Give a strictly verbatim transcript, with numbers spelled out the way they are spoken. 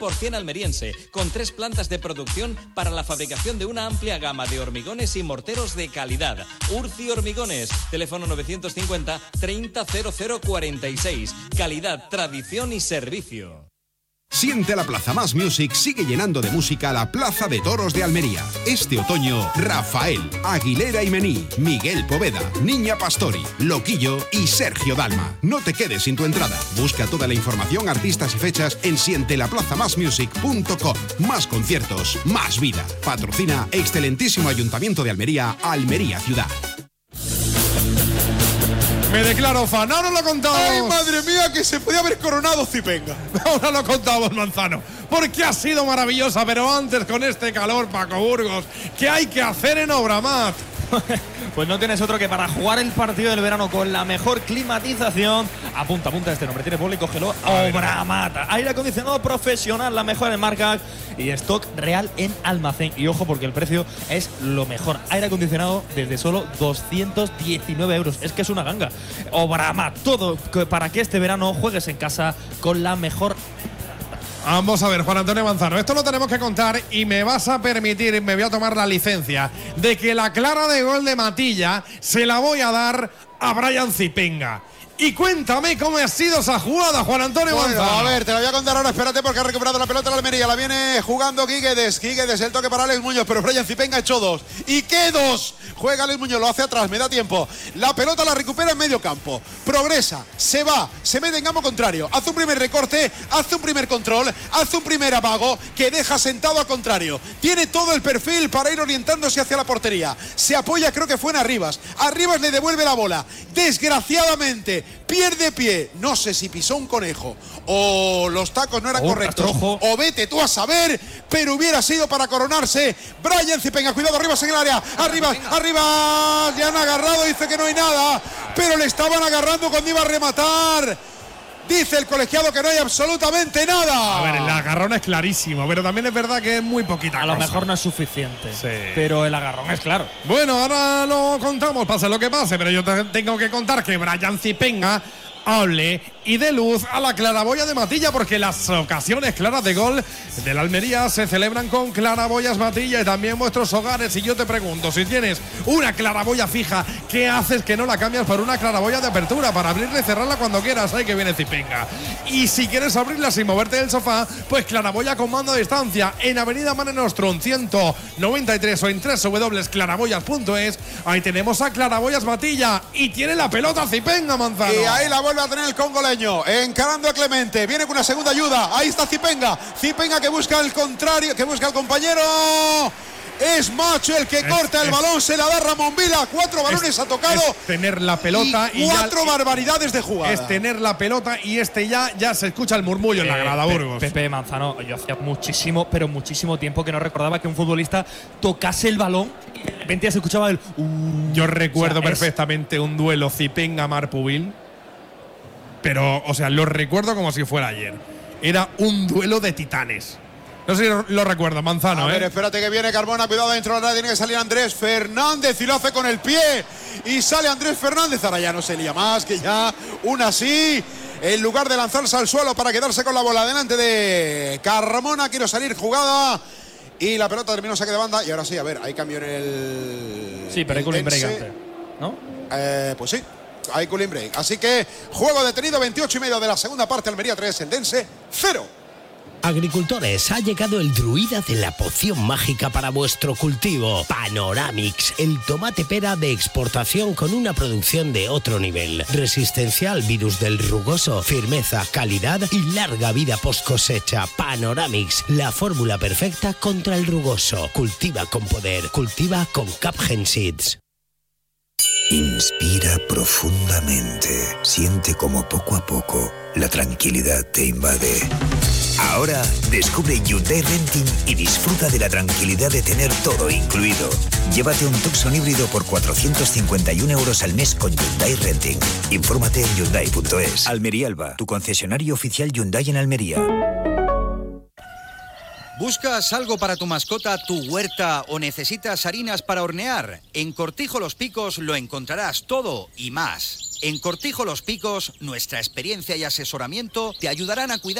por cien almeriense, con tres plantas de producción para la fabricación de una amplia gama de hormigones y morteros de calidad. Urci Hormigones, teléfono novecientos cincuenta treinta cero cero cuarenta y seis. Calidad, tradición y servicio. Siente la Plaza Más Music sigue llenando de música la Plaza de Toros de Almería. Este otoño, Rafael, Aguilera y Mení, Miguel Poveda, Niña Pastori, Loquillo y Sergio Dalma. No te quedes sin tu entrada. Busca toda la información, artistas y fechas en siente la plaza más music punto com. Más conciertos, más vida. Patrocina excelentísimo Ayuntamiento de Almería, Almería Ciudad. Me declaro fan, ahora lo contamos. ¡Ay, madre mía, que se podía haber coronado Zipenga! Ahora lo contamos, Manzano, porque ha sido maravillosa, pero antes con este calor, Paco Burgos, ¿qué hay que hacer en Obramat? Pues no tienes otro que para jugar el partido del verano con la mejor climatización. Apunta, apunta este nombre, tiene bola y cógelo. Obramat, aire acondicionado profesional, la mejor en marca y stock real en almacén. Y ojo, porque el precio es lo mejor. Aire acondicionado desde solo doscientos diecinueve euros. Es que es una ganga. Obramat, todo para que este verano juegues en casa con la mejor. Vamos a ver, Juan Antonio Manzano, esto lo tenemos que contar y me vas a permitir, me voy a tomar la licencia de que la clara de gol de Matilla se la voy a dar a Brian Zipenga. Y cuéntame cómo ha sido esa jugada, Juan Antonio bueno, Manzano. A ver, te la voy a contar ahora, espérate, porque ha recuperado la pelota la Almería. La viene jugando Guiguedes. Guiguedes, el toque para Alex Muñoz, pero Brian Zipenga ha hecho dos. ¿Y qué dos? Juega Alex Muñoz, lo hace atrás, me da tiempo. La pelota la recupera en medio campo. Progresa, se va, se mete en campo contrario. Hace un primer recorte, hace un primer control, hace un primer amago que deja sentado al contrario. Tiene todo el perfil para ir orientándose hacia la portería. Se apoya, creo que fue en Arribas. Arribas le devuelve la bola. Desgraciadamente, pierde pie, no sé si pisó un conejo o los tacos no eran oh, correctos Rastrojo. o vete tú a saber, pero hubiera sido para coronarse. Brian Zipenga, cuidado, Arribas en el área, Arribas, Arribas, ya han agarrado, dice que no hay nada, pero le estaban agarrando cuando iba a rematar. Dice el colegiado que no hay absolutamente nada. A ver, el agarrón es clarísimo, pero también es verdad que es muy poquita A cosa. lo mejor no es suficiente, sí, pero el agarrón es claro. Bueno, ahora lo contamos, pase lo que pase, pero yo te tengo que contar que Brian Zipenga hable y dé luz a la claraboya de Matilla, porque las ocasiones claras de gol de la Almería se celebran con claraboyas Matilla y también vuestros hogares. Y yo te pregunto, si tienes una claraboya fija, ¿qué haces que no la cambias por una claraboya de apertura para abrirla y cerrarla cuando quieras? Ahí que viene Zipenga. Y si quieres abrirla sin moverte del sofá, pues claraboya con mando a distancia en Avenida Mare Nostrum ciento noventa y tres o en doble u doble u doble u punto claraboyas punto es. Ahí tenemos a claraboyas Matilla y tiene la pelota Zipenga, Manzano. Y ahí la vuelve a tener el congoleño, encarando a Clemente, viene con una segunda ayuda, ahí está Zipenga, Zipenga que busca el contrario, que busca el compañero, es Macho el que es, corta el es, balón, se la da Ramón Vila, cuatro balones es, ha tocado, es tener la pelota y, y cuatro ya, barbaridades de jugada. Es tener la pelota y este ya, ya se escucha el murmullo eh, en la grada, Burgos. Pepe Manzano, yo hacía muchísimo, pero muchísimo tiempo que no recordaba que un futbolista tocase el balón y de repente ya se escuchaba el… Uh, yo recuerdo o sea, perfectamente un duelo Zipenga-Marpubil. Pero, o sea, lo recuerdo como si fuera ayer. Era un duelo de titanes. No sé si lo, lo recuerdo, Manzano. A ¿eh? ver, espérate que viene Carmona, cuidado dentro de la área, tiene que salir Andrés Fernández y lo hace con el pie. Y sale Andrés Fernández, ahora ya no se lía más, que ya una así. En lugar de lanzarse al suelo para quedarse con la bola delante de Carmona, quiero salir jugada. Y la pelota terminó saque de banda. Y ahora sí, a ver, hay cambio en el… Sí, pero hay cooling break antes, ¿no? Eh, pues sí. Hay cooling break. Así que juego detenido, veintiocho y medio de la segunda parte, Almería tres, Eldense cero. Agricultores, ha llegado el druida de la poción mágica para vuestro cultivo. Panoramix, el tomate pera de exportación con una producción de otro nivel. Resistencia al virus del rugoso, firmeza, calidad y larga vida post cosecha. Panoramix, la fórmula perfecta contra el rugoso. Cultiva con poder, cultiva con Capgen Seeds. Inspira profundamente. Siente como poco a poco la tranquilidad te invade. Ahora descubre Hyundai Renting y disfruta de la tranquilidad de tener todo incluido. Llévate un Tucson híbrido por cuatrocientos cincuenta y un euros al mes con Hyundai Renting. Infórmate en Hyundai punto es. Almería Alba, tu concesionario oficial Hyundai en Almería. ¿Buscas algo para tu mascota, tu huerta o necesitas harinas para hornear? En Cortijo Los Picos lo encontrarás todo y más. En Cortijo Los Picos, nuestra experiencia y asesoramiento te ayudarán a cuidar